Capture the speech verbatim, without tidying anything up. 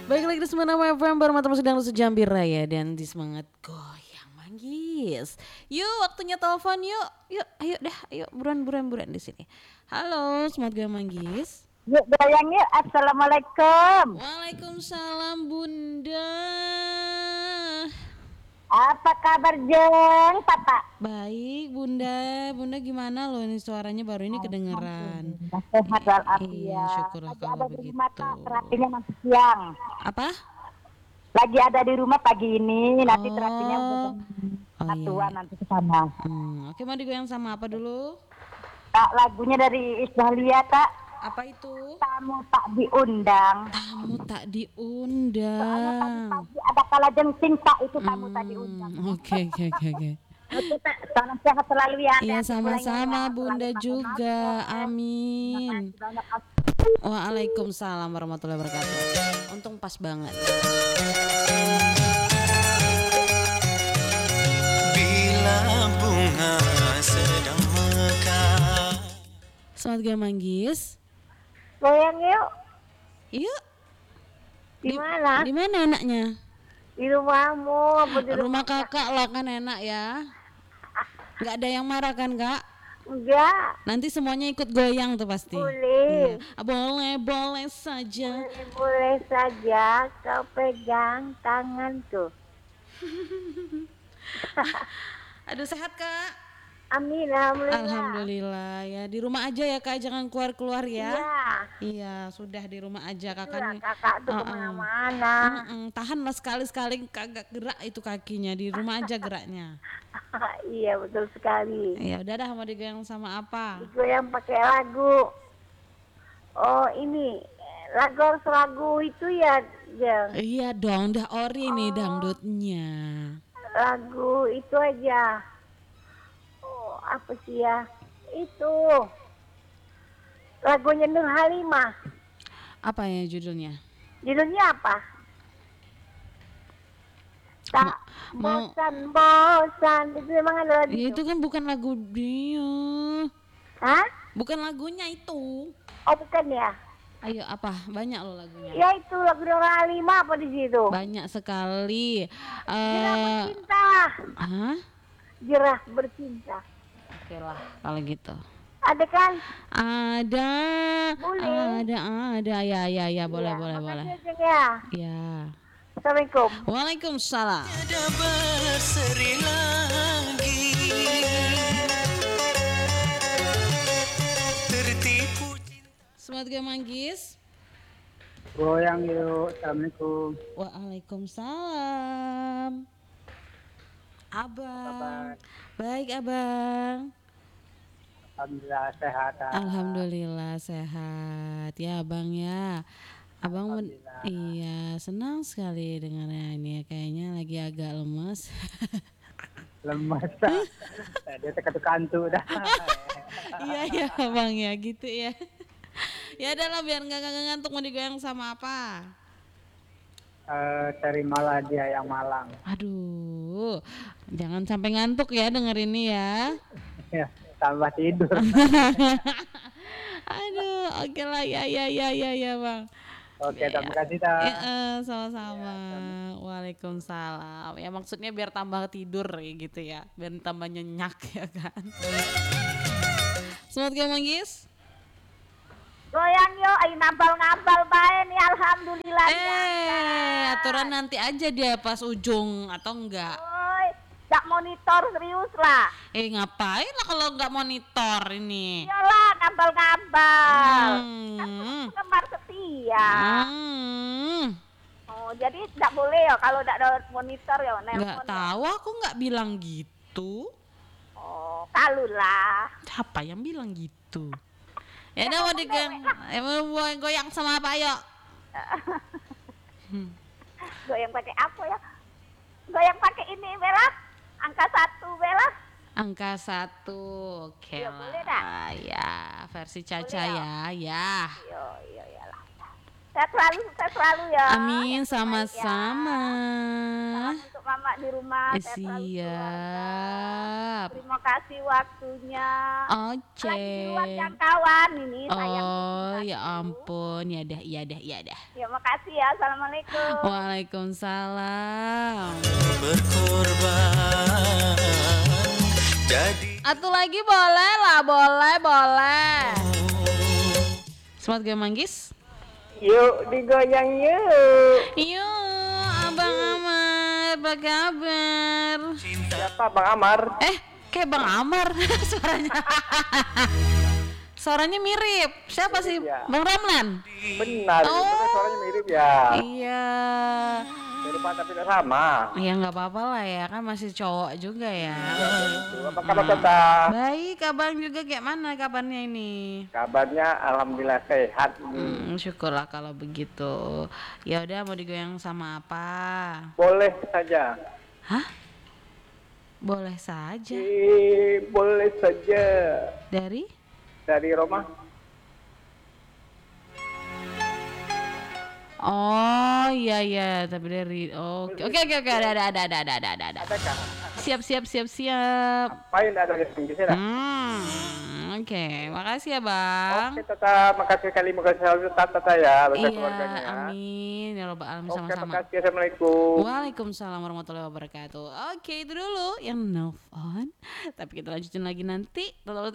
Baik lagi di Semangat F M baru mata sedang sejambi raya dan di semangat goyang manggis. Yuk waktunya telepon yuk, yuk ayo dah, ayo buruan buruan buruan di sini. Halo, semangat goyang manggis. Yuk goyang yuk. Assalamualaikum. Waalaikumsalam Bunda. Apa kabar jeng papa? Baik Bunda, Bunda gimana loh ini suaranya baru ini kedengeran. Sehat Iya, walafiat. syukurlah Lagi kalau ada di rumah begitu. Kak, terapinya nanti siang. Apa? Lagi ada di rumah pagi ini, nanti Oh. terapinya udah jam Oh satuan iya. nanti ke sana. Hmm, oke mau digoyang sama apa dulu? Kak, lagunya dari Isdahlia Kak. Apa itu? Tamu tak diundang. Tamu tak Soalnya diundang. pagi-pagi ada kala jengking Kak, itu tamu tak diundang. Hmm, Oke oke oke oke. Oke Kak, salam sehat selalu ya. Iya Hati-hati pulangnya sama-sama ya. Bunda Selalu pakai juga. masker. Amin. Makasih banyak. Waalaikumsalam warahmatullahi wabarakatuh. Untung pas banget. Bila bunga sedang mekar. Selamat gak manggis? Goyang yuk. Yuk. Di mana? Di mana anaknya? Di rumahmu apa di Rumah kakak lah kan enak ya. Nggak ada yang marah kan kak? Enggak. Nanti semuanya ikut goyang tuh pasti. Boleh. Iya. Ah, boleh boleh saja. Boleh, boleh saja kau pegang tanganku. Aduh sehat kak? Amin, alhamdulillah. Alhamdulillah ya. Di rumah aja ya kak, jangan keluar-keluar ya. Iya. Iya sudah di rumah aja Itulah kakaknya. kakak tuh Uh-uh. kemana-mana. Mm-mm, tahanlah sekali-sekali kagak gerak itu kakinya, di rumah aja geraknya. Iya betul sekali. Ya udah dah mau digoyang sama apa? Gue yang pakai lagu. Oh ini lagu harus lagu itu ya, Jeng. Iya dong, dah ori nih dangdutnya. Lagu itu aja. Oh apa sih ya? Itu lagunya Nur Halimah. Apa ya judulnya? Judulnya apa? Tak Mau- bosan-bosan. Itu memang ada lagu Ya, itu. itu kan bukan lagu dia. Hah? Bukan lagunya itu. Oh bukan ya? Ayo apa? Banyak loh lagunya. Ya itu lagu Nur Halimah apa di situ? Banyak sekali. Jerah Eh, bercinta. Hah? Jerah bercinta. Oke lah kalau gitu. Ada kan? Ada, Boleh. ada, ada, ya, ya, ya, boleh, Ya, boleh, makasih boleh. ya, Jeng, ya. Ya. Assalamualaikum. Waalaikumsalam. Tiada berseri lagi. Tertipu Semangat gak manggis? Goyang yuk, assalamualaikum. Waalaikumsalam. Abang. Kabar? Baik abang. Alhamdulillah sehat. Alhamdulillah sehat ya abang ya. Abang men- Alhamdulillah. iya senang sekali dengarnya ini kayaknya lagi agak lemes. Lemas. Dia teka kantuk dah. Iya ya abang ya gitu ya. Ya adalah biar nggak nggak ngantuk mau digoyang sama apa? Eh, terimalah dia yang malang. Aduh, jangan sampai ngantuk ya denger ini ya. Ya, tambah tidur. Aduh, oke lah ya ya ya ya ya bang. Oke, terima kasih Ya, ta. eh, sama-sama. Waalaikumsalam. Ya maksudnya biar tambah tidur ya gitu ya, biar tambah nyenyak ya kan. Semangat ya manggis. Goyang yuk, ayo ngabal-ngabal bae nih, alhamdulillah. Eh, aturan nanti aja dia pas ujung atau enggak? Oi, gak monitor serius lah. Eh ngapain lah kalau nggak monitor ini? Iyalah, ngabal-ngabal. Hmm. Penggemar setia. Hmm. Oh, jadi tidak boleh ya kalau tidak ada monitor ya, Nggak nelpon. ya? tahu, aku nggak bilang gitu. Oh, kalulah. Siapa yang bilang gitu? Ya udah mau digoyang, eh, mau goyang sama apa yuk? Goyang pakai apa ya? Goyang pakai ini Bella. Angka satu Bella. Angka satu, oke Ya, lah. boleh dah. Ya, versi Caca Boleh ya, ya. Yo, yo, iyalah. Sehat selalu, sukses selalu ya. Amin, Yang terbaik sama-sama. ya. Salam untuk mama di rumah. Eh, Sehat selalu keluarga. siap. Terima kasih waktunya. Oke. Lagi di luar jangkauan ini sayang. Oh, ya ampun. Ya dah, ya dah, ya dah. Ya makasih ya. Assalamualaikum. Waalaikumsalam. berkorban jadi Atu lagi boleh lah, boleh, boleh. Semangat gue manggis. Yuk digoyang yuk. Yuk, Abang Amar, apa kabar? Siapa Bang Amar? Eh, kayak Bang Amar suaranya. Suaranya mirip. Siapa sih? ya. Bang Ramlan? Benar, itu kan Oh. suaranya mirip ya. Iya. Serupa tapi tidak sama. Ya nggak apa-apa lah ya, kan masih cowok juga ya. Apa kabar Tata? Baik, abang juga kayak mana kabarnya ini? Kabarnya alhamdulillah sehat. Hmm, syukurlah kalau begitu. Ya udah, mau digoyang sama apa? Boleh saja. Hah? Boleh saja. Eh, boleh saja. Dari? Dari Roma. Oh iya iya, tapi dari oke oke oke oke ada ada ada ada ada ada ada ada. Adakah? Siap siap siap siap. Apain ada yang tinggi saya? Hmm, oke, makasih ya bang. Oke Tata, makasih sekali, makasih selalu Tata Tata ya, beserta Iya, keluarganya ya. amin ya robbal alamin Oke, sama-sama. makasih, assalamualaikum. Waalaikumsalam warahmatullahi wabarakatuh. Oke, itu dulu yang nelfon. Tapi kita lanjutin lagi nanti. Tetap